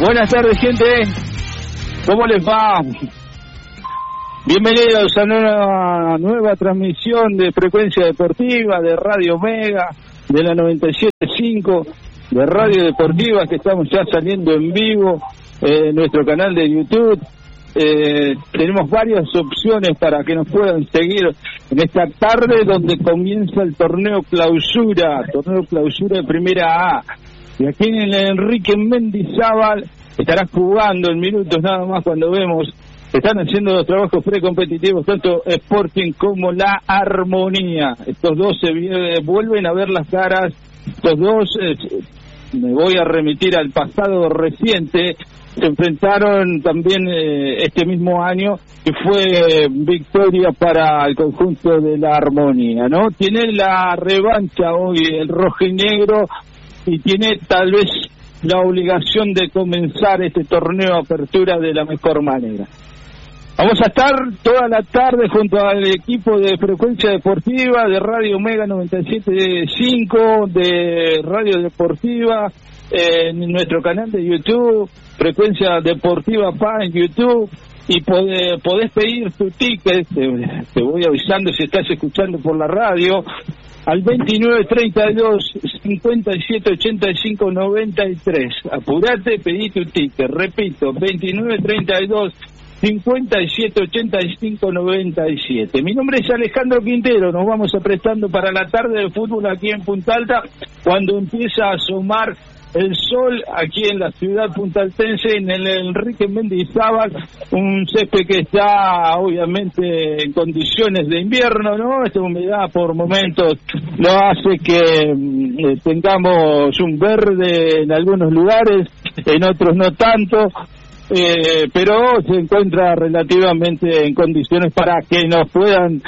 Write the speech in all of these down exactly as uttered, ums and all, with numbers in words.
Buenas tardes, gente. ¿Cómo les va? Bienvenidos a una nueva transmisión de Frecuencia Deportiva, de Radio Mega, de la noventa y siete punto cinco, de Radio Deportiva, que estamos ya saliendo en vivo eh, en nuestro canal de YouTube. Eh, tenemos varias opciones para que nos puedan seguir en esta tarde donde comienza el torneo clausura, torneo clausura de Primera A. Y aquí en el Enrique Mendizábal estará jugando en minutos nada más cuando vemos que están haciendo los trabajos precompetitivos tanto Sporting como La Armonía. Estos dos se eh, vuelven a ver las caras, estos dos, eh, me voy a remitir al pasado reciente, se enfrentaron también eh, este mismo año, que fue eh, victoria para el conjunto de La Armonía, ¿no? Tiene la revancha hoy el rojinegro y tiene tal vez la obligación de comenzar este torneo de apertura de la mejor manera. Vamos a estar toda la tarde junto al equipo de Frecuencia Deportiva, de Radio Mega noventa y siete punto cinco, de Radio Deportiva, eh, en nuestro canal de YouTube, Frecuencia Deportiva P A en YouTube, y podés, podés pedir tu ticket, te, te voy avisando si estás escuchando por la radio, al veintinueve treinta y dos cincuenta y siete ochenta y cinco noventa y tres. Apurate, pedí tu ticket. Repito, veintinueve treinta y dos cincuenta y siete ochenta y cinco noventa y siete. Mi nombre es Alejandro Quintero. Nos vamos aprestando para la tarde de fútbol aquí en Punta Alta, cuando empieza a asomar el sol aquí en la ciudad puntaltense, en el Enrique Mendizábal, un césped que está obviamente en condiciones de invierno, ¿no? Esta humedad por momentos lo hace que eh, tengamos un verde en algunos lugares, en otros no tanto, eh, pero se encuentra relativamente en condiciones para que nos puedan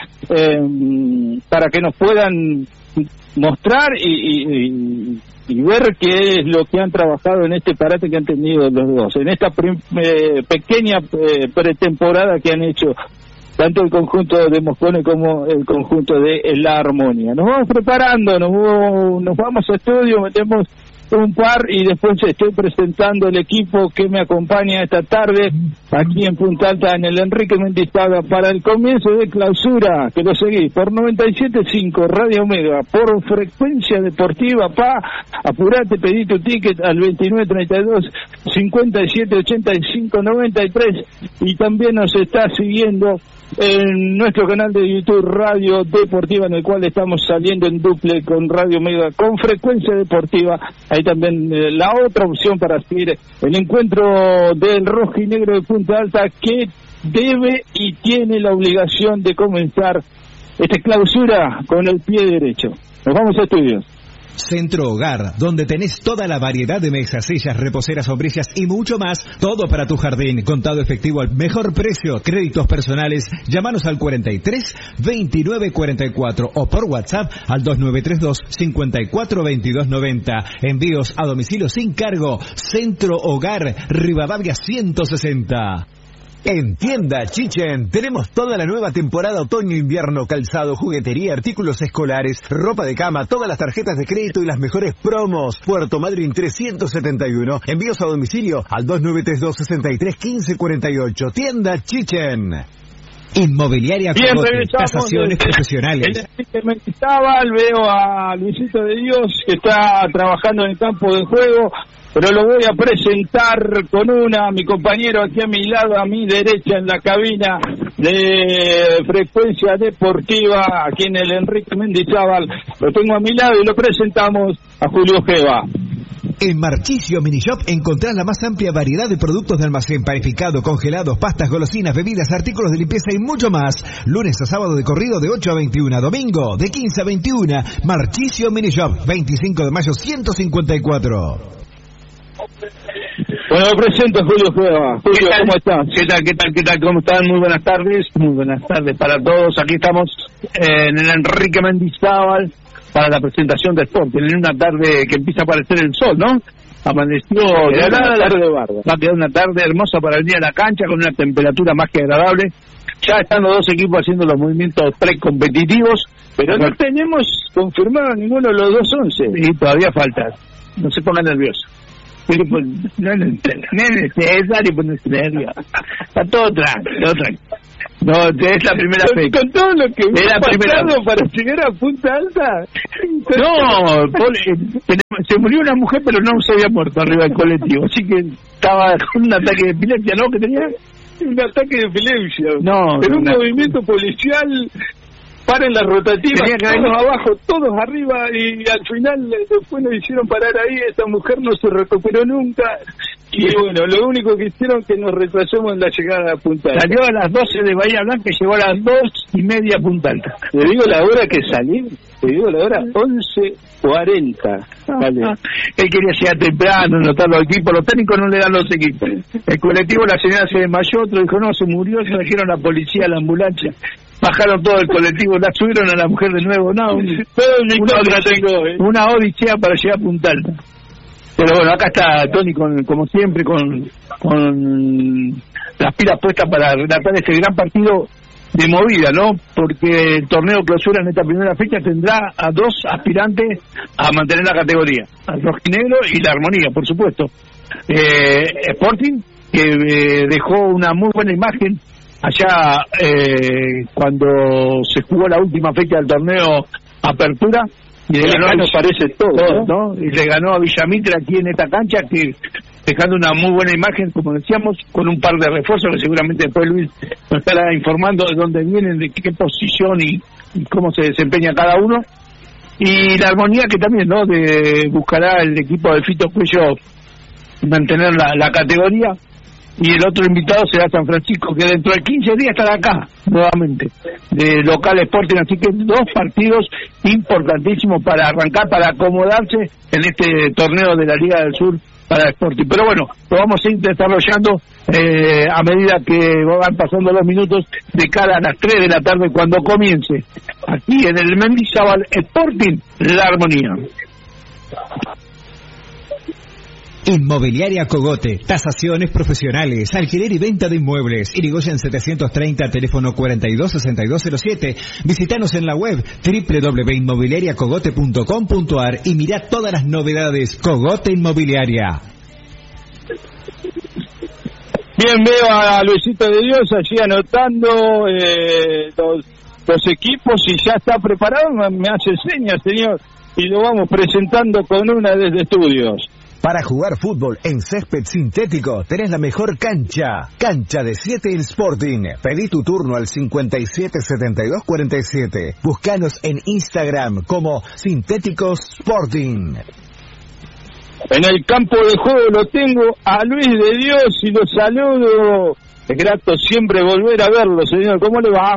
eh, para que nos puedan mostrar y, y, y ver qué es lo que han trabajado en este parate que han tenido los dos, en esta prim, eh, pequeña eh, pretemporada que han hecho tanto el conjunto de Moscone como el conjunto de La Armonía. Nos vamos preparando, nos, nos vamos a estudio, metemos un par y después estoy presentando el equipo que me acompaña esta tarde aquí en Punta Alta, en el Enrique Mendizábal, para el comienzo de clausura, que lo seguís por noventa y siete punto cinco Radio Mega, por Frecuencia Deportiva P A. Apurate, pedí tu ticket al veintinueve treinta y dos cincuenta y siete ochenta y cinco noventa y tres, y también nos está siguiendo en nuestro canal de YouTube Radio Deportiva, en el cual estamos saliendo en duple con Radio Mega, con Frecuencia Deportiva. Hay también eh, la otra opción para seguir el encuentro del rojinegro de Punta Alta, que debe y tiene la obligación de comenzar esta clausura con el pie derecho. Nos vamos a estudios. Centro Hogar, donde tenés toda la variedad de mesas, sillas, reposeras, sombrillas y mucho más, todo para tu jardín, contado efectivo al mejor precio, créditos personales. Llámanos al cuarenta y tres veintinueve cuarenta y cuatro o por WhatsApp al dos nueve tres dos cincuenta y cuatro veintidós noventa. Envíos a domicilio sin cargo. Centro Hogar, Rivadavia ciento sesenta. En Tienda Chichen tenemos toda la nueva temporada otoño-invierno, calzado, juguetería, artículos escolares, ropa de cama, todas las tarjetas de crédito y las mejores promos. Puerto Madryn trescientos setenta y uno. Envíos a domicilio al dos nueve tres dos sesenta y tres quince cuarenta y ocho. Tienda Chichen. Inmobiliaria Cogote, tasaciones profesionales. En Mendizábal veo a Luisito de Dios, que está trabajando en el campo de juego, pero lo voy a presentar con una, mi compañero aquí a mi lado, a mi derecha en la cabina de Frecuencia Deportiva, aquí en el Enrique Mendizábal. Lo tengo a mi lado y lo presentamos a Julio Geva. En Marchisio Minishop encontrás la más amplia variedad de productos de almacén, panificado, congelados, pastas, golosinas, bebidas, artículos de limpieza y mucho más. Lunes a sábado de corrido de ocho a veintiuna, domingo de quince a veintiuna. Marchisio Minishop, veinticinco de mayo ciento cincuenta y cuatro. Bueno, me presento a Julio Cueva. Julio, ¿cómo estás? ¿Qué tal, qué tal, qué tal? ¿Cómo están? Muy buenas tardes. Muy buenas tardes para todos. Aquí estamos en el Enrique Mendizábal para la presentación de Sporting, en una tarde que empieza a aparecer el sol, ¿no? Amaneció de la tarde barba. Va a quedar una tarde hermosa para venir a la cancha con una temperatura más que agradable. Ya están los dos equipos haciendo los movimientos precompetitivos, pero no tenemos confirmado ninguno de los dos once. Y todavía falta. No se pongan nerviosos. Pero pues, no, no, no es necesario ponerse nervioso. Está todo tranquilo, todo tranquilo. No, es la primera con, fecha. Con todo lo que es la primera para llegar a Punta Alta. No, Paul, eh, se murió una mujer, pero no se había muerto arriba del colectivo. Así que estaba con un ataque de epilepsia, ¿no? Que tenía un ataque de epilepsia. No, pero un no. movimiento policial. Paren las rotativas, todos abajo, todos arriba, y al final después nos hicieron parar ahí. Esta mujer no se recuperó nunca, y bueno, lo único que hicieron es que nos retrasamos en la llegada a Punta Alta. Salió a las doce de Bahía Blanca y llegó a las dos y media a Punta Alta. Te digo la hora que salí, te digo la hora once cuarenta. Vale. Ah, él quería llegar temprano, notar los equipos, los técnicos no le dan los equipos. El colectivo, la señora se desmayó, otro dijo no, se murió, se trajeron a la policía, a la ambulancia. Bajaron todo el colectivo, la subieron a la mujer de nuevo, no, un, una, odisea, tengo, ¿eh? una odisea para llegar a Punta Alta. Pero bueno, acá está Tony, con, como siempre, con, con las pilas puestas para relatar este gran partido de movida, ¿no? Porque el torneo clausura en esta primera fecha tendrá a dos aspirantes a mantener la categoría, al rojinegro y la Armonía, por supuesto. Eh, Sporting, que eh, dejó una muy buena imagen allá eh, cuando se jugó la última fecha del torneo Apertura, y le ganó, nos parece todo, todo ¿no? ¿no? Y le ganó a Villamitre aquí en esta cancha, que dejando una muy buena imagen, como decíamos, con un par de refuerzos que seguramente después Luis nos estará informando de dónde vienen, de qué posición y, y cómo se desempeña cada uno. Y la Armonía, que también, ¿no? De, buscará el equipo de Fito Cuello mantener la, la categoría. Y el otro invitado será San Francisco, que dentro de quince días estará acá, nuevamente, de local Sporting. Así que dos partidos importantísimos para arrancar, para acomodarse en este torneo de la Liga del Sur para Sporting. Pero bueno, lo vamos a ir desarrollando eh, a medida que van pasando los minutos de cara a las tres de la tarde, cuando comience aquí en el Mendizábal Sporting La Armonía. Inmobiliaria Cogote, tasaciones profesionales, alquiler y venta de inmuebles. Irigoyen setecientos treinta, teléfono cuarenta y dos sesenta y dos cero siete. Visítanos en la web doble u doble u doble u punto inmobiliaria cogote punto com punto a r y mirá todas las novedades. Cogote Inmobiliaria. Bien, veo a Luisito de Dios allí anotando eh, los, los equipos y ya está preparado. Me hace señas, señor, y lo vamos presentando con una desde estudios. Para jugar fútbol en césped sintético, tenés la mejor cancha. Cancha de siete El Sporting. Pedí tu turno al cincuenta y siete setenta y dos cuarenta y siete. Búscanos en Instagram como Sintéticos Sporting. En el campo de juego lo tengo a Luis de Dios y lo saludo. Es grato siempre volver a verlo, señor. ¿Cómo le va?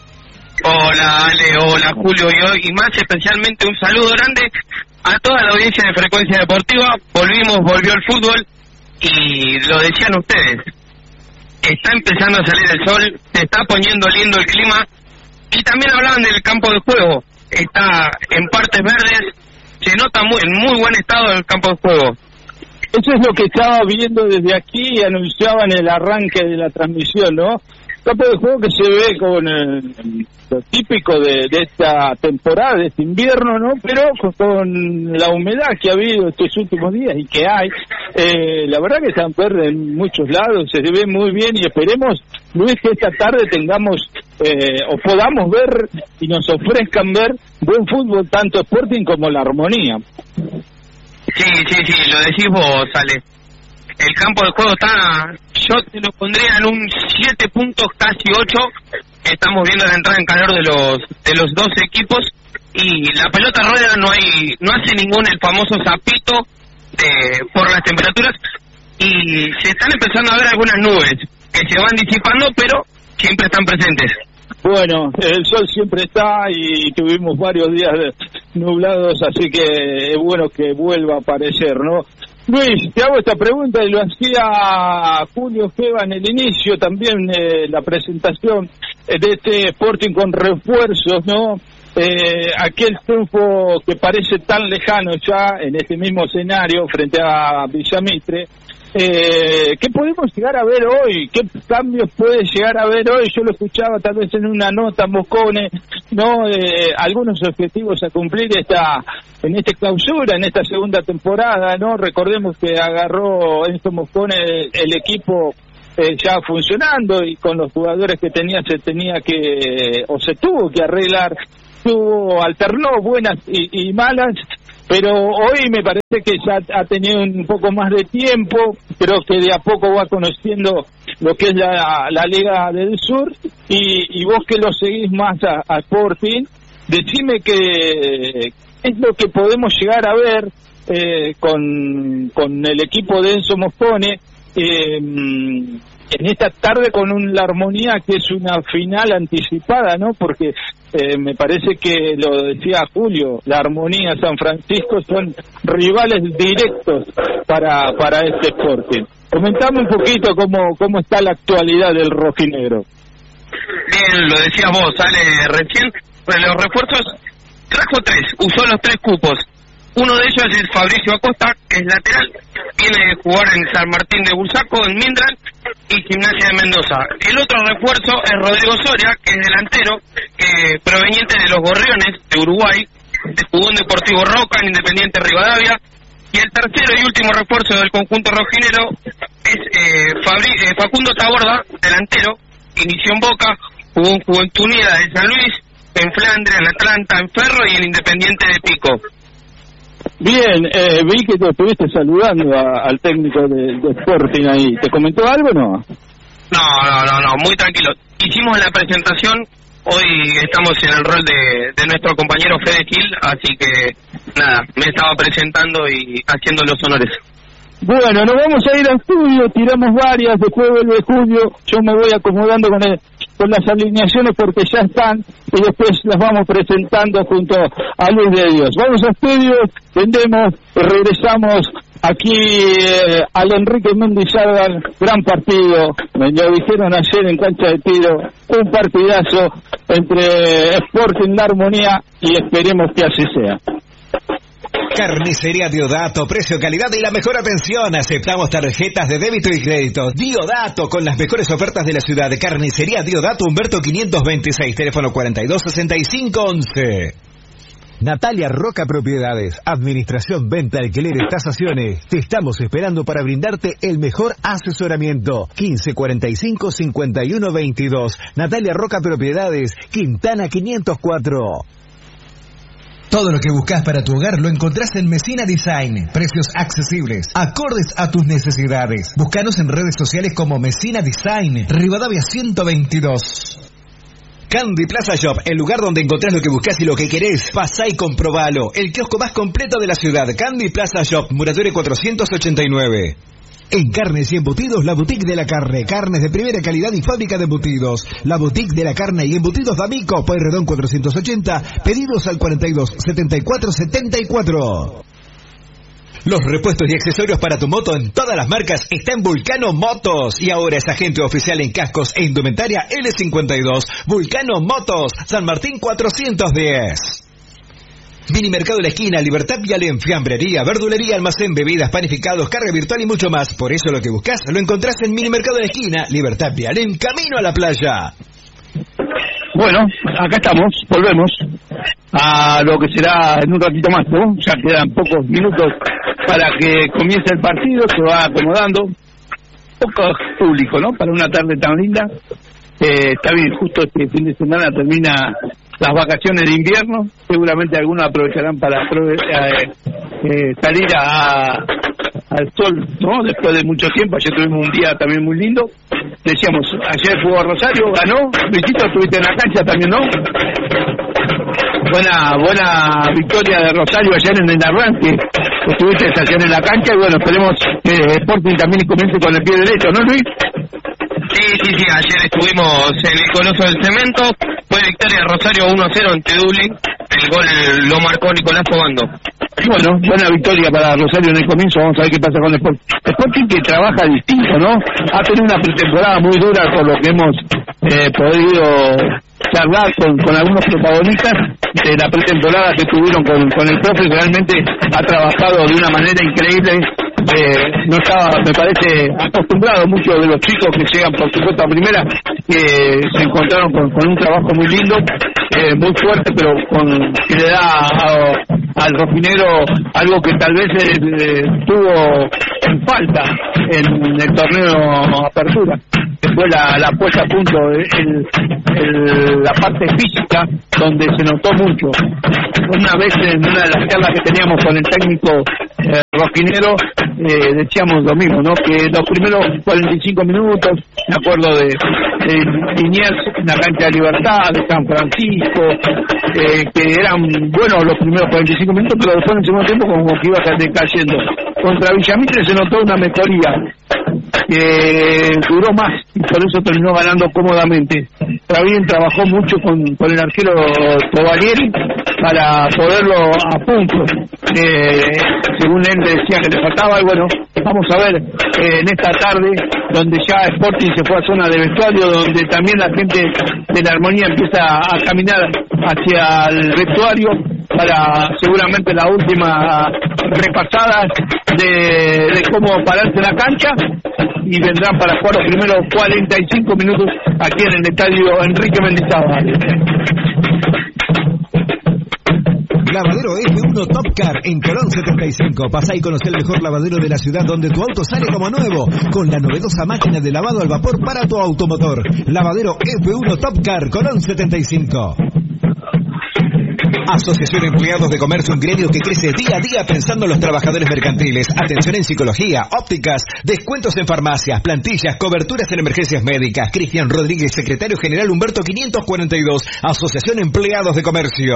Hola Ale, hola Julio, y hoy y más especialmente un saludo grande a toda la audiencia de Frecuencia Deportiva. Volvimos, volvió el fútbol y lo decían ustedes, está empezando a salir el sol, se está poniendo lindo el clima y también hablaban del campo de juego, está en partes verdes, se nota muy, en muy buen estado el campo de juego. Eso es lo que estaba viendo desde aquí y anunciaban el arranque de la transmisión, ¿no? Campo de juego que se ve con eh, lo típico de, de esta temporada, de este invierno, ¿no? Pero con, con la humedad que ha habido estos últimos días y que hay, eh, la verdad que están verdes en muchos lados, se ve muy bien y esperemos, Luis, que esta tarde tengamos eh, o podamos ver y nos ofrezcan ver buen fútbol, tanto Sporting como la Armonía. Sí, sí, sí, lo decís vos, Ale. El campo de juego está, yo te lo pondría en un siete puntos, casi ocho. Estamos viendo la entrada en calor de los de los dos equipos y la pelota rueda, no hay no hace ningún el famoso zapito de, por las temperaturas, y se están empezando a ver algunas nubes que se van disipando, pero siempre están presentes. Bueno, el sol siempre está y tuvimos varios días nublados, así que es bueno que vuelva a aparecer, ¿no? Luis, te hago esta pregunta y lo hacía Julio Geva en el inicio, también eh, la presentación de este Sporting con refuerzos, ¿no? Eh, aquel triunfo que parece tan lejano ya en este mismo escenario frente a Villamitre, Eh, ¿Qué podemos llegar a ver hoy? ¿Qué cambios puede llegar a ver hoy? Yo lo escuchaba tal vez en una nota, Moscone, ¿no? Eh, algunos objetivos a cumplir esta en esta clausura, en esta segunda temporada, ¿no? Recordemos que agarró Enzo Moscone el, el equipo eh, ya funcionando y con los jugadores que tenía se tenía que, o se tuvo que arreglar, tuvo, alternó buenas y, y malas, pero hoy me parece que ya ha tenido un poco más de tiempo, creo que de a poco va conociendo lo que es la, la Liga del Sur, y, y vos que lo seguís más a, a Sporting, decime que es lo que podemos llegar a ver eh, con, con el equipo de Enzo Moscone eh, en esta tarde, con un, la Armonía que es una final anticipada, ¿no? Porque eh, me parece que lo decía Julio, la Armonía, San Francisco son rivales directos para para este Sporting. Comentame un poquito cómo cómo está la actualidad del rojinegro. Bien, lo decías vos, sale recién, pues los refuerzos trajo tres, usó los tres cupos. Uno de ellos es Fabricio Acosta, que es lateral, viene de jugar en San Martín de Bursaco, en Mindran y Gimnasia de Mendoza. El otro refuerzo es Rodrigo Soria, que es delantero, que proveniente de los Gorriones de Uruguay, jugó en Deportivo Roca, en Independiente Rivadavia. Y el tercero y último refuerzo del conjunto rojinero es eh, Fabri, eh, Facundo Taborda, delantero, inició en Boca, jugó en Juventud Unida de San Luis, en Flandria, en Atlanta, en Ferro y en Independiente de Pico. Bien, eh, vi que te estuviste saludando a, al técnico de, de Sporting ahí. ¿Te comentó algo o no? No, no, no, no, muy tranquilo. Hicimos la presentación, hoy estamos en el rol de, de nuestro compañero Fede Gil, así que nada, me estaba presentando y haciendo los honores. Bueno, nos vamos a ir al estudio, tiramos varias, después vuelve Julio, yo me voy acomodando con el, con las alineaciones porque ya están, y después las vamos presentando junto a Luis de Dios. Vamos al estudio, vendemos, regresamos aquí eh, al Enrique Mendizábal, gran partido, me lo dijeron ayer en cancha de tiro, un partidazo entre Sporting, La Armonía, y esperemos que así sea. Carnicería Diodato, precio, calidad y la mejor atención. Aceptamos tarjetas de débito y crédito. Diodato, con las mejores ofertas de la ciudad. Carnicería Diodato, Humberto quinientos veintiséis, teléfono cuarenta y dos sesenta y cinco once. Natalia Roca Propiedades, administración, venta, alquileres, tasaciones. Te estamos esperando para brindarte el mejor asesoramiento. quince cuarenta y cinco cincuenta y uno veintidós. Natalia Roca Propiedades, Quintana quinientos cuatro. Todo lo que buscas para tu hogar lo encontrás en Messina Design. Precios accesibles, acordes a tus necesidades. Búscanos en redes sociales como Messina Design, Rivadavia ciento veintidós. Candy Plaza Shop, el lugar donde encontrás lo que buscas y lo que querés. Pasá y comprobalo. El kiosco más completo de la ciudad. Candy Plaza Shop, Muratori cuatrocientos ochenta y nueve. En carnes y embutidos, la boutique de la carne. Carnes de primera calidad y fábrica de embutidos. La boutique de la carne y embutidos D'Amico, Pueyrredón cuatrocientos ochenta. Pedidos al cuarenta y dos setenta y cuatro setenta y cuatro. Los repuestos y accesorios para tu moto en todas las marcas está en Vulcano Motos. Y ahora es agente oficial en cascos e indumentaria L cincuenta y dos. Vulcano Motos, San Martín cuatrocientos diez. Mini Mercado de la Esquina, Libertad Vial, en fiambrería, verdulería, almacén, bebidas, panificados, carga virtual y mucho más. Por eso lo que buscas lo encontrás en Mini Mercado de la Esquina, Libertad Vial, en camino a la playa. Bueno, acá estamos, volvemos a lo que será en un ratito más, ¿no? Ya quedan pocos minutos para que comience el partido, se va acomodando. Poco público, ¿no? Para una tarde tan linda. Eh, está bien, justo este fin de semana termina las vacaciones de invierno, seguramente algunos aprovecharán para eh, eh, salir a, al sol, ¿no? Después de mucho tiempo. Ayer tuvimos un día también muy lindo. Decíamos, ayer jugó Rosario, ganó. Luisito, estuviste en la cancha también, ¿no? Buena buena victoria de Rosario ayer en el arranque. Estuviste ayer en la cancha y bueno, esperemos que Sporting también comience con el pie derecho, ¿no, Luis? Sí, sí, sí, ayer estuvimos en el Coloso del Cemento, fue victoria de Rosario uno a cero ante Dublín, el gol lo marcó Nicolás Obando. Y bueno, buena victoria para Rosario en el comienzo. Vamos a ver qué pasa con el Sporting. Sporting que trabaja distinto, ¿no? Ha tenido una pretemporada muy dura por lo que hemos eh, podido charlar con, con algunos protagonistas de la pretemporada que tuvieron con, con el profe. Realmente ha trabajado de una manera increíble. Eh, no estaba, me parece, acostumbrado muchos de los chicos que llegan por supuesto a primera, que se encontraron con, con un trabajo muy lindo, eh, muy fuerte, pero con que le da a, al rojinegro algo que tal vez eh, tuvo en falta en el torneo Apertura. Después la, la puesta a punto, el, el, la parte física, donde se notó mucho. Una vez en una de las charlas que teníamos con el técnico eh, rojinegro, eh, decíamos lo mismo, ¿no? Que los primeros cuarenta y cinco minutos, me acuerdo de, de Liniers en la cancha de Libertad, de San Francisco, eh, que eran buenos los primeros cuarenta y cinco minutos, pero después en el segundo tiempo como que iba decayendo. Contra Villamitre se notó una mejoría que duró más y por eso terminó ganando cómodamente. También trabajó mucho con, con el arquero Tovalieri para poderlo a punto. Eh, según él decía que le faltaba, y bueno, vamos a ver eh, en esta tarde, donde ya Sporting se fue a zona de vestuario, donde también la gente de la Armonía empieza a caminar hacia el vestuario para seguramente la última repasada de, de cómo pararse la cancha, y vendrán para jugar los primeros cuarenta y cinco minutos aquí en el estadio Enrique Mendizábal. Lavadero F uno Top Car en Colón setenta y cinco. Pasá y conocé el mejor lavadero de la ciudad, donde tu auto sale como nuevo, con la novedosa máquina de lavado al vapor para tu automotor. Lavadero F uno Top Car, Colón setenta y cinco. Asociación Empleados de Comercio, un gremio que crece día a día pensando en los trabajadores mercantiles. Atención en psicología, ópticas, descuentos en farmacias, plantillas, coberturas en emergencias médicas. Cristian Rodríguez, secretario general Humberto quinientos cuarenta y dos. Asociación Empleados de Comercio.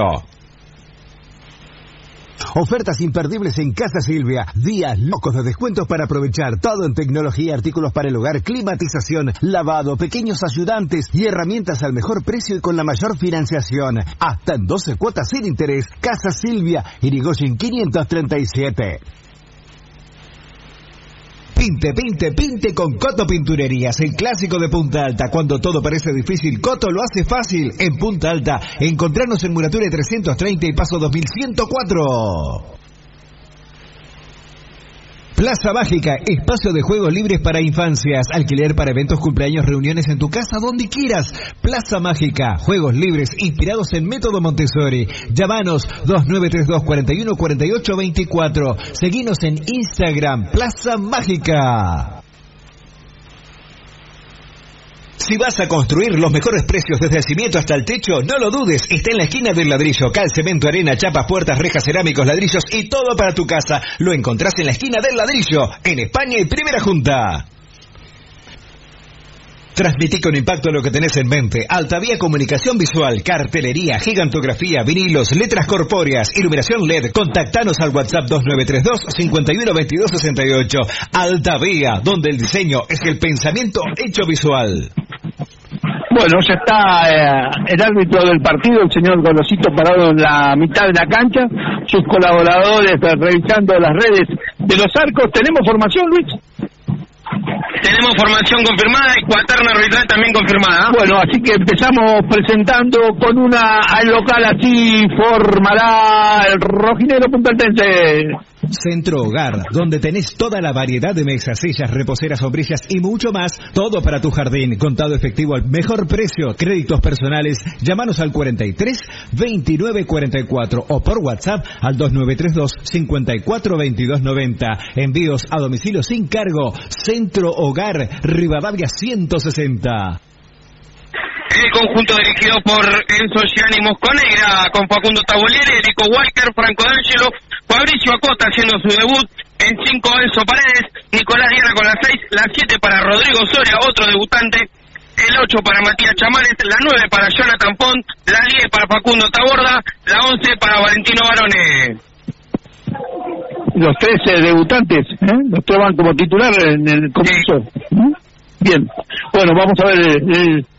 Ofertas imperdibles en Casa Silvia. Días locos de descuentos para aprovechar. Todo en tecnología, artículos para el hogar, climatización, lavado, pequeños ayudantes y herramientas al mejor precio y con la mayor financiación. Hasta en doce cuotas sin interés. Casa Silvia, Irigoyen quinientos treinta y siete. Pinte, pinte, pinte con Coto Pinturerías, el clásico de Punta Alta. Cuando todo parece difícil, Coto lo hace fácil. En Punta Alta, encontrarnos en Murature trescientos treinta y Paso dos mil ciento cuatro. Plaza Mágica, espacio de juegos libres para infancias, alquiler para eventos, cumpleaños, reuniones en tu casa, donde quieras. Plaza Mágica, juegos libres inspirados en método Montessori. Llámanos dos nueve tres dos, cuatro uno, cuatro ocho dos cuatro. Seguinos en Instagram, Plaza Mágica. Si vas a construir, los mejores precios desde el cimiento hasta el techo, no lo dudes, está en la esquina del ladrillo. Cal, cemento, arena, chapas, puertas, rejas, cerámicos, ladrillos y todo para tu casa. Lo encontrás en la esquina del ladrillo, en España y Primera Junta. Transmití con impacto lo que tenés en mente. Altavía Comunicación Visual, cartelería, gigantografía, vinilos, letras corpóreas, iluminación L E D. Contactanos al WhatsApp dos nueve tres dos, cinco uno, veintidós sesenta y ocho. Altavía, donde el diseño es el pensamiento hecho visual. Bueno, ya está eh, el árbitro del partido, el señor Golosito, parado en la mitad de la cancha, sus colaboradores eh, revisando las redes de los arcos. ¿Tenemos formación, Luis? Tenemos formación confirmada y cuaterna arbitral también confirmada. Bueno, así que empezamos presentando con una al local, así formará el rojinegro puntaltense. Centro Hogar, donde tenés toda la variedad de mesas, sillas, reposeras, sombrillas y mucho más, todo para tu jardín, contado efectivo al mejor precio, créditos personales. Llámanos al cuarenta y tres, veintinueve cuarenta y cuatro o por WhatsApp al dos nueve tres dos, cincuenta y cuatro, veintidós noventa. Envíos a domicilio sin cargo. Centro Hogar, Rivadavia ciento sesenta. El conjunto dirigido por Enzo Gianni Mosconeira, con Facundo Taboliere, Erico Walker, Franco D'Angelo, Fabricio Acosta haciendo su debut, en cinco Enzo Paredes, Nicolás Guerra con la seis, la siete para Rodrigo Soria, otro debutante, el ocho para Matías Chamares, la nueve para Jonathan Pont, la diez para Facundo Taborda, la once para Valentino Barone. Los trece debutantes, ¿eh? Los tres van como titular en el comienzo. Sí. Bien, bueno, vamos a ver el, el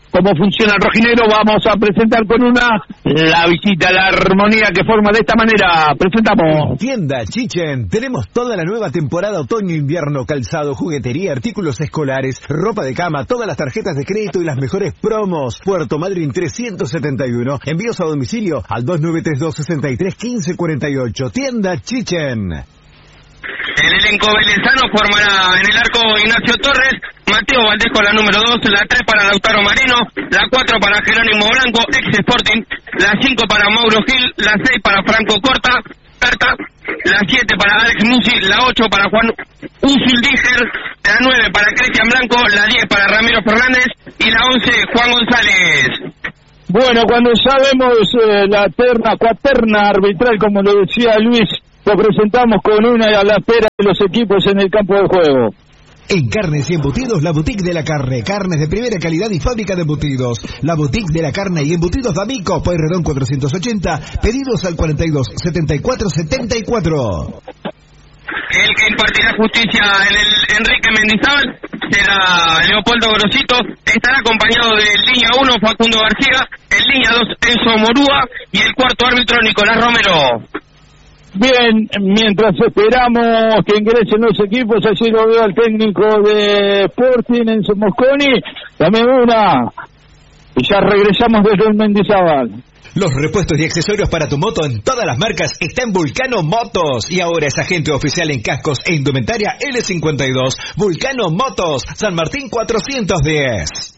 cómo funciona el rojinegro, vamos a presentar con una la visita, la armonía que forma de esta manera. Presentamos. Tienda Chichen, tenemos toda la nueva temporada otoño-invierno, calzado, juguetería, artículos escolares, ropa de cama, todas las tarjetas de crédito y las mejores promos. Puerto Madryn trescientos setenta y uno, envíos a domicilio al dos nueve tres dos, seis tres uno cinco cuatro ocho. Tienda Chichen. El elenco velezano formará en el arco Ignacio Torres, Mateo Valdés con la número dos, la tres para Lautaro Marino, la cuatro para Jerónimo Blanco, ex Sporting, la cinco para Mauro Gil, la seis para Franco Corta, Carta, la siete para Alex Musi, la ocho para Juan Usuldiger, la nueve para Cristian Blanco, la diez para Ramiro Fernández y la once Juan González. Bueno, cuando sabemos eh, la terna, cuaterna arbitral, como lo decía Luis, lo presentamos con una a la espera de los equipos en el campo de juego. En Carnes y Embutidos, la Boutique de la Carne. Carnes de primera calidad y fábrica de embutidos. La Boutique de la Carne y Embutidos D'Amico, Pueyrredón cuatrocientos ochenta. Pedidos al cuarenta y dos, setenta y cuatro, setenta y cuatro. El que impartirá justicia en el Enrique Mendizábal será Leopoldo Grosito. Estará acompañado del línea uno, Facundo García, el línea dos, Enzo Morúa, y el cuarto árbitro, Nicolás Romero. Bien, mientras esperamos que ingresen los equipos, allí lo veo al técnico de Sporting, Enzo Mosconi. Dame una. Y ya regresamos desde el Mendizábal. Los repuestos y accesorios para tu moto en todas las marcas está en Vulcano Motos. Y ahora es agente oficial en cascos e indumentaria L cincuenta y dos. Vulcano Motos, San Martín cuatrocientos diez.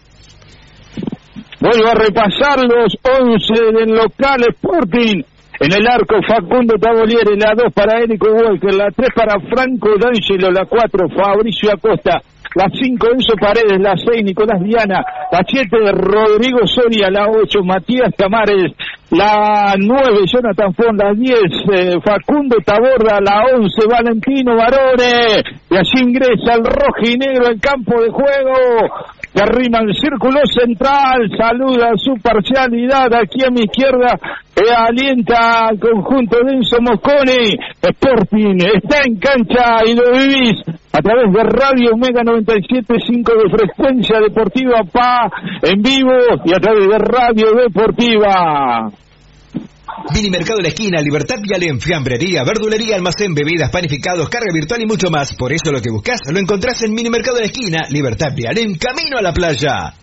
Vuelvo a repasar los once del local Sporting. En el arco, Facundo Tavoliere, la dos para Érico Walker, la tres para Franco D'Angelo, la cuatro, Fabricio Acosta, la cinco, Enzo Paredes, la seis, Nicolás Diana, la siete, Rodrigo Soria, la ocho, Matías Tamares, la nueve, Jonathan Font, la diez, eh, Facundo Taborda, la once, Valentino Barone, y así ingresa el rojinegro al campo de juego, que arrima el círculo central, saluda su parcialidad aquí a mi izquierda, e alienta al conjunto de Enzo Mosconi. Sporting está en cancha y lo vivís a través de Radio Mega noventa y siete punto cinco de frecuencia deportiva P A en vivo y a través de Radio Deportiva. Minimercado de la Esquina, Libertad Vial, fiambrería, verdulería, almacén, bebidas, panificados, carga virtual y mucho más. Por eso lo que buscas lo encontrás en Minimercado de la Esquina, Libertad Vial, en camino a la playa.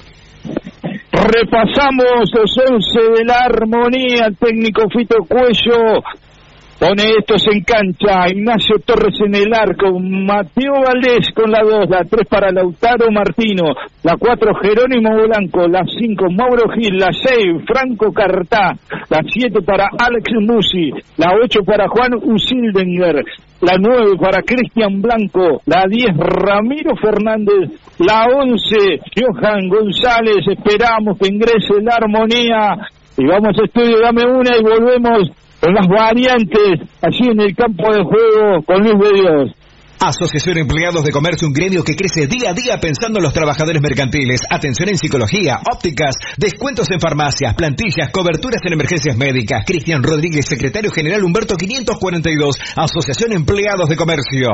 Repasamos los once de la armonía, el técnico Fito Cuello pone estos en cancha. Ignacio Torres en el arco, Mateo Valdés con la dos, la tres para Lautaro Martino, la cuatro Jerónimo Blanco, la cinco Mauro Gil, la seis Franco Cartá, la siete para Alex Musi, la ocho para Juan Usildenger, la nueve para Cristian Blanco, la diez Ramiro Fernández, la once Johan González. Esperamos que ingrese la armonía y vamos a estudio, dame una y volvemos con las variantes allí en el campo de juego con Luis de Dios. Asociación Empleados de Comercio, un gremio que crece día a día pensando en los trabajadores mercantiles. Atención en psicología, ópticas, descuentos en farmacias, plantillas, coberturas en emergencias médicas. Cristian Rodríguez, secretario general Humberto quinientos cuarenta y dos. Asociación Empleados de Comercio.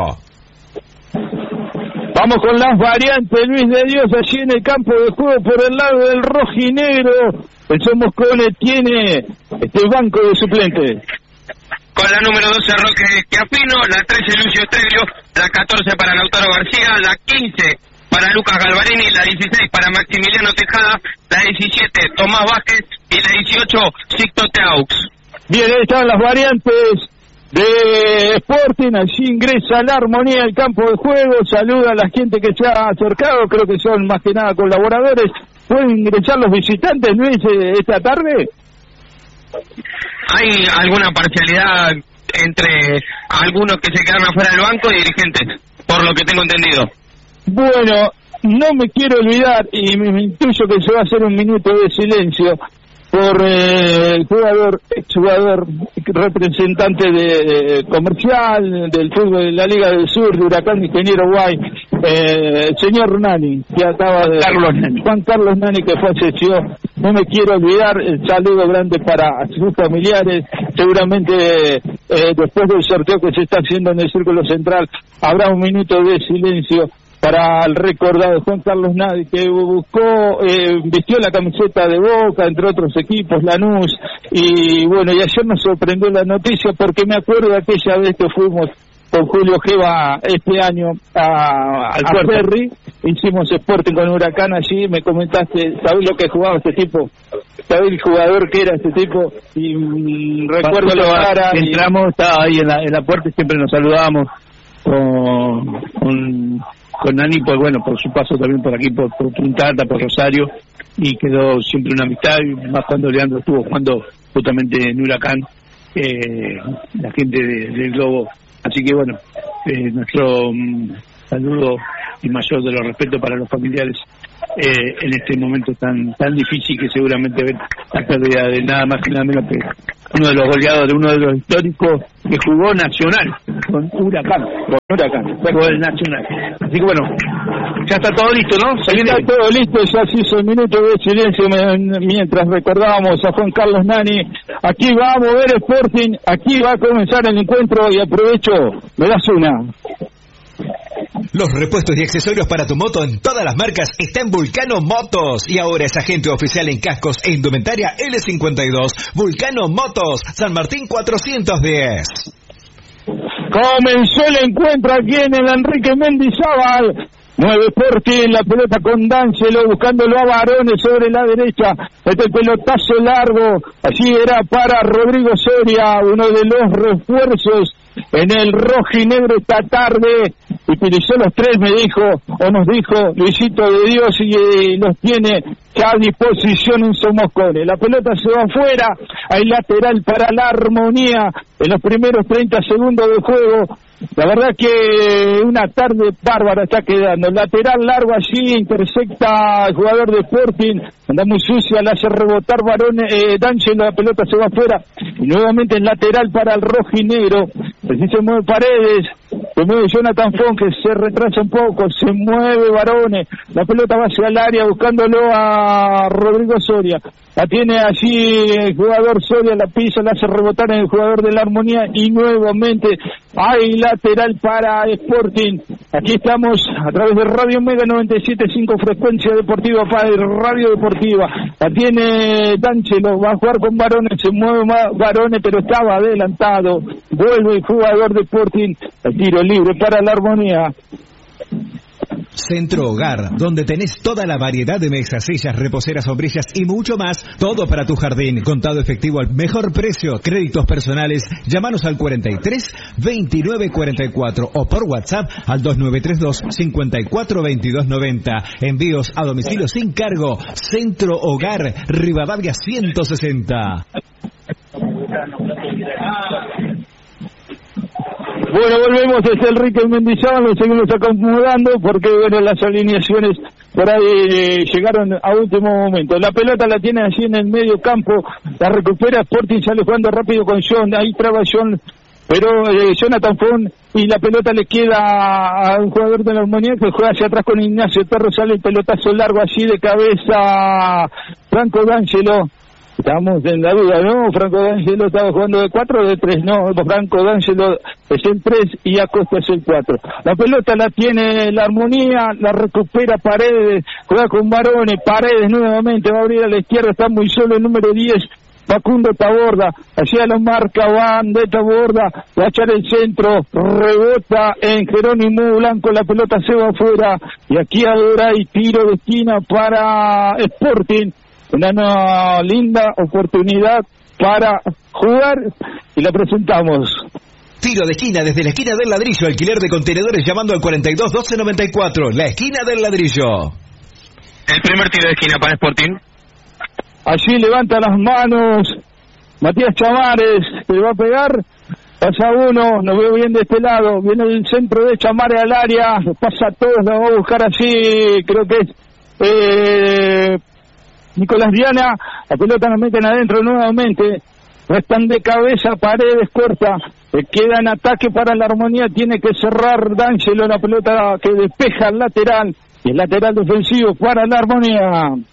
Vamos con las variantes, Luis de Dios, allí en el campo de juego por el lado del rojinegro. El Somoscone tiene este banco de suplentes. Con la número doce Roque Chiappino, la trece Lucio Estrelio, la catorce para Lautaro García, la quince para Lucas Galvarini, la dieciséis para Maximiliano Tejada, la diecisiete Tomás Vázquez y la dieciocho Sixto Teaux. Bien, ahí están las variantes de Sporting, allí ingresa la armonía al campo de juego, saluda a la gente que se ha acercado, creo que son más que nada colaboradores. ¿Pueden ingresar los visitantes, Luis, esta tarde? Hay alguna parcialidad entre algunos que se quedan afuera del banco y dirigentes, por lo que tengo entendido. Bueno, no me quiero olvidar, y me, me intuyo que se va a hacer un minuto de silencio, por eh, el jugador, exjugador, representante de, de comercial, del fútbol de la Liga del Sur, de Huracán, Ingeniero Guay, eh, el señor Nani, que acaba de... Carlos Nani. Juan Carlos Nani, que falleció. No me quiero olvidar, el saludo grande para sus familiares. Seguramente eh, después del sorteo que se está haciendo en el Círculo Central, habrá un minuto de silencio para el recordado Juan Carlos Nani, que buscó, eh, vistió la camiseta de Boca, entre otros equipos, Lanús, y bueno, y ayer nos sorprendió la noticia, porque me acuerdo de aquella vez que fuimos con Julio Geva este año a, al a Ferry, hicimos Sporting con Huracán allí, me comentaste, ¿sabés lo que jugaba este tipo? ¿Sabés el jugador que era este tipo? Y mm, recuerdo la cara. Entramos, y... estaba ahí en la, en la puerta y siempre nos saludábamos con, con, con Nani, pues bueno, por su paso también por aquí, por, por Punta Alta, por Rosario, y quedó siempre una amistad, y más cuando Leandro estuvo jugando justamente en Huracán, eh, la gente de, del Globo. Así que bueno, eh, nuestro um, saludo y mayor de los respetos para los familiares eh, en este momento tan tan difícil, que seguramente ven la pérdida de nada más que nada menos que uno de los goleadores, uno de los históricos que jugó Nacional con Huracán, con Huracán, jugó el Nacional. Así que bueno, ya está todo listo, ¿no? Se está todo listo, ya se hizo el minuto de silencio mientras recordábamos a Juan Carlos Nani. Aquí va a mover Sporting, aquí va a comenzar el encuentro, y aprovecho, me das una. Los repuestos y accesorios para tu moto en todas las marcas está en Vulcano Motos, y ahora es agente oficial en cascos e indumentaria L cincuenta y dos. Vulcano Motos, San Martín cuatrocientos diez. Comenzó el encuentro aquí en el Enrique Mendizábal. Mueve Sporting, la pelota con D'Angelo, buscándolo a Barone sobre la derecha. Este pelotazo largo, allí era para Rodrigo Soria, uno de los refuerzos en el rojinegro esta tarde. Utilizó los tres, me dijo, o nos dijo Luisito de Dios, y eh, los tiene ya a disposición en Somoscones. La pelota se va afuera, hay lateral para la Armonía en los primeros treinta segundos de juego. La verdad que una tarde bárbara está quedando. Lateral largo allí, intersecta al jugador de Sporting, anda muy sucia, la hace rebotar Barone, eh, D'Angelo, la pelota se va afuera, y nuevamente el lateral para el rojinegro. Así se mueve Paredes, se mueve Jonathan Fon, que se retrasa un poco, se mueve Barone, la pelota va hacia el área buscándolo a Rodrigo Soria. La tiene allí el jugador Soria, la pisa, la hace rebotar en el jugador de la Armonía, y nuevamente hay lateral para Sporting. Aquí estamos a través de Radio Mega noventa y siete punto cinco, frecuencia deportiva para Radio Deportiva. La tiene D'Angelo, va a jugar con Barone, se mueve Barone, pero estaba adelantado. Vuelve el jugador de Sporting, el tiro libre para la Armonía. Centro Hogar, donde tenés toda la variedad de mesas, sillas, reposeras, sombrillas y mucho más, todo para tu jardín, contado efectivo al mejor precio, créditos personales, llámanos al cuarenta y tres, veintinueve cuarenta y cuatro o por WhatsApp al dos nueve tres dos, cincuenta y cuatro veintidós noventa, envíos a domicilio sin cargo. Centro Hogar, Rivadavia ciento sesenta. Bueno, volvemos desde Enrique Mendizábal, nos seguimos acomodando porque bueno, las alineaciones por ahí eh, llegaron a último momento. La pelota la tiene allí en el medio campo, la recupera Sporting, sale jugando rápido con John, ahí traba John, pero eh, Jonathan Fon, y la pelota le queda a un jugador de la Armonía que juega hacia atrás con Ignacio Torres, sale el pelotazo largo allí de cabeza Franco D'Angelo. Estamos en la duda, ¿no? Franco D'Angelo estaba jugando de cuatro o de tres, no, Franco D'Angelo es el tres y Acosta es el cuatro. La pelota la tiene la Armonía, la recupera Paredes, juega con Barone, Paredes nuevamente, va a abrir a la izquierda, está muy solo el número diez, Facundo Taborda, allá lo marca Van de Taborda, va a echar el centro, rebota en Jerónimo Blanco, la pelota se va afuera, y aquí ahora hay tiro de esquina para Sporting. Una, una linda oportunidad para jugar y la presentamos. Tiro de esquina desde la esquina del ladrillo, alquiler de contenedores llamando al cuarenta y dos, doce noventa y cuatro, la esquina del ladrillo. El primer tiro de esquina para Sporting. Allí levanta las manos Matías Chamares, se le va a pegar, pasa uno, nos veo bien de este lado, viene el centro de Chamares al área, pasa a todos, la va a buscar así, creo que es... Eh, Nicolás Diana, la pelota nos meten adentro nuevamente, restan de cabeza, Paredes corta, eh, queda en ataque para la Armonía, tiene que cerrar D'Angelo, la pelota que despeja el lateral, y el lateral defensivo para la Armonía.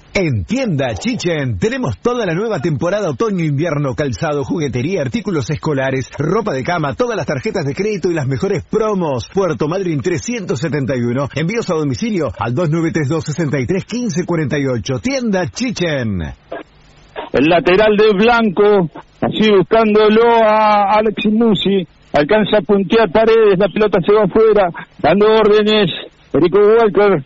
En Tienda Chichen tenemos toda la nueva temporada otoño-invierno, calzado, juguetería, artículos escolares, ropa de cama, todas las tarjetas de crédito y las mejores promos. Puerto Madryn trescientos setenta y uno, envíos a domicilio al dos nueve tres dos, seis tres uno cinco cuatro ocho. Tienda Chichen. El lateral de Blanco, así buscándolo a Alexis Musi, alcanza a puntear Paredes, la pelota se va afuera, dando órdenes, Erico Walker.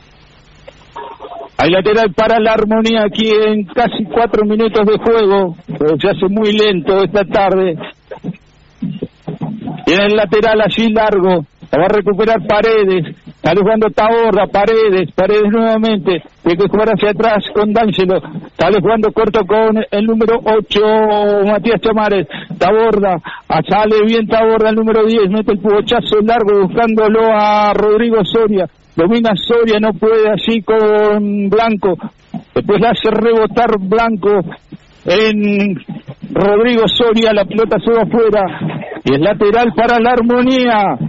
Hay lateral para la Armonía aquí en casi cuatro minutos de juego, pero se hace muy lento esta tarde. Tiene el lateral así largo, la va a recuperar Paredes, está jugando Taborda, Paredes, Paredes nuevamente, tiene que jugar hacia atrás con D'Angelo, está jugando corto con el número ocho, Matías Chamares, Taborda, sale bien Taborda, el número diez, mete el pugochazo largo buscándolo a Rodrigo Soria. Domina Soria, no puede así con Blanco. Después la hace rebotar Blanco en Rodrigo Soria. La pelota se va afuera. Y es lateral para la Armonía.